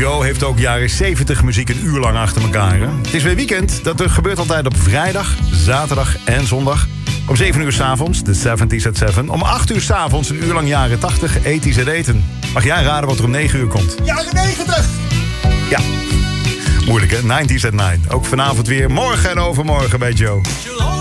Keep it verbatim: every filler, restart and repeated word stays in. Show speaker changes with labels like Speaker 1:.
Speaker 1: Joe heeft ook jaren zeventig muziek een uur lang achter elkaar. Hè? Het is weer weekend. Dat gebeurt altijd op vrijdag, zaterdag en zondag. Om zeven uur 's avonds, de zeventies at zeven. Om acht uur 's avonds, een uur lang jaren tachtig, ethisch en eten. Mag jij raden wat er om negen uur komt?
Speaker 2: Jaren negentig!
Speaker 1: Ja, moeilijk hè? nineties at nine. Ook vanavond weer, morgen en overmorgen bij Joe.